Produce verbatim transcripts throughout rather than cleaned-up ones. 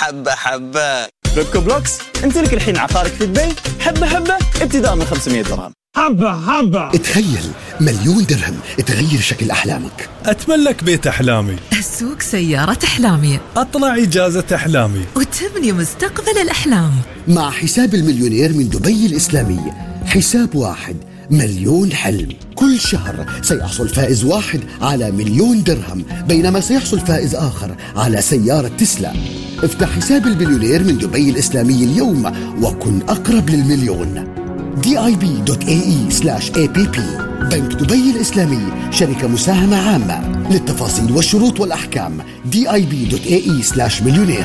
حبة حبة. بيبكو بلوكس، انت لك الحين عقارك في دبي حبة حبة ابتداء من خمسمية درهم. حبة حبة. تخيل مليون درهم تغير شكل أحلامك. أتملك بيت أحلامي، أسوق سيارة أحلامي، أطلع إجازة أحلامي، وتبني مستقبل الأحلام. مع حساب المليونير من دبي الإسلامي، حساب واحد مليون حلم. كل شهر سيحصل فائز واحد على مليون درهم، بينما سيحصل فائز آخر على سيارة تسلا. افتح حساب المليونير من دبي الإسلامي اليوم وكن أقرب للمليون. دي آي بي دوت إيه إي سلاش إيه بي بي. بنك دبي الإسلامي، شركة مساهمة عامة. للتفاصيل والشروط والأحكام دي آي بي دوت إيه إي سلاش مليونير.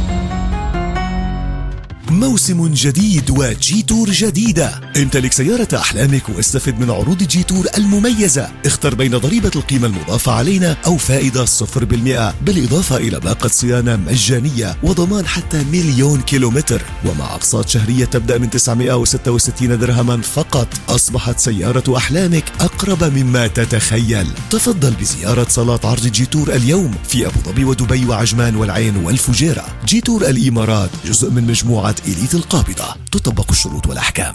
موسم جديد وجيتور جديدة. امتلك سيارة أحلامك واستفد من عروض جيتور المميزة. اختر بين ضريبة القيمة المضافة علينا أو فائدة صفر بالمئة، بالإضافة إلى باقة صيانة مجانية وضمان حتى مليون كيلومتر، ومع أقساط شهرية تبدأ من تسعمئة وستة وستين درهما فقط. أصبحت سيارة أحلامك أقرب مما تتخيل. تفضل بزيارة صالات عرض جيتور اليوم في أبو ظبي ودبي وعجمان والعين والفجيرة. جيتور الإمارات جزء من مجموعة إليت القابضة، تطبق الشروط والأحكام.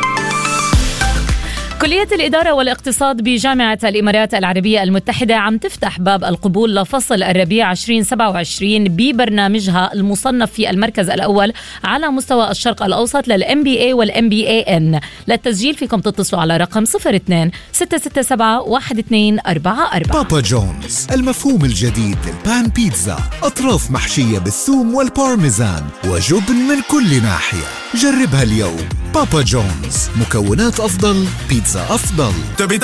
كلية الإدارة والاقتصاد بجامعة الإمارات العربية المتحدة عم تفتح باب القبول لفصل الربيع عشرين سبعة وعشرين ببرنامجها المصنف في المركز الأول على مستوى الشرق الأوسط للإم بي إيه والإم بي إيه إن. للتسجيل فيكم تتصلوا على رقم صفر اثنين ستة ستة سبعة واحد اثنين أربعة أربعة. بابا جونز، المفهوم الجديد للبان بيتزا، أطراف محشية بالثوم والبارميزان وجبن من كل ناحية. جربها اليوم. بابا جونز، مكونات أفضل، بيتزا أفضل.